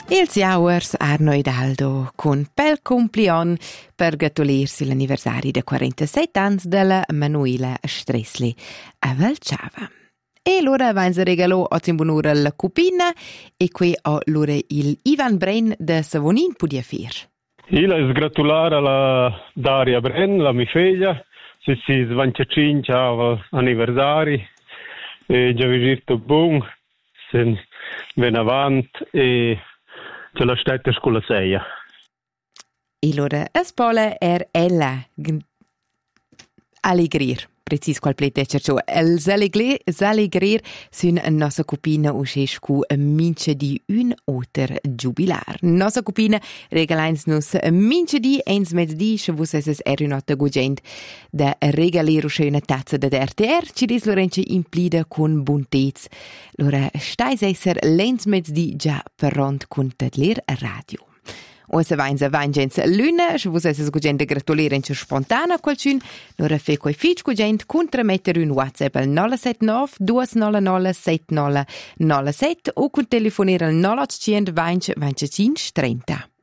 Il Siauers Arno Idaldo con pel complion per gratulirsi l'anniversario de 47 anni della Manuela Stressli a Valciava. E allora vanno regalò a Zimbonura la cupina e qui ho allora il Ivan Bren de Savonin podia fir. Io sgratular alla Daria Bren, la mia figlia, se si svanciacinca anniversari e già visito buon, se ven avanti e ce la stette scuola seia. E allora a spola ella allegrir. Precis qual plete cerciò. Els allegrir sun nostra cupina uscescu mince di un oter jubilar. Nostra cupina regalains nus mince di eins mezzdi, che vus esses erinota gugent da regalir una tazza da RTR, ci dis lorence implida con buntez. Lora stais esser lens mezzdi già perront con tadler radio. O se vaingens luna, se vos esses gugent de gratulirenche spontana qualcun, lora fe quai fitch gugent contrametter un WhatsApp al 079 299 7097 o con telefonare al 0800 20 25 30.